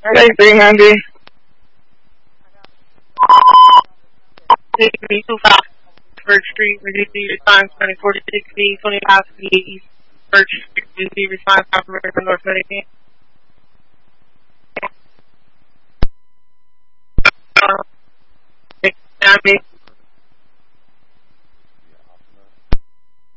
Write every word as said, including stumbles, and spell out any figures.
Okay, three ninety. two five Birch Street, Reduce response twenty forty sixty, twenty-five fifty-eight East Birch Street, Reduce response operator for North Medicaid. Um,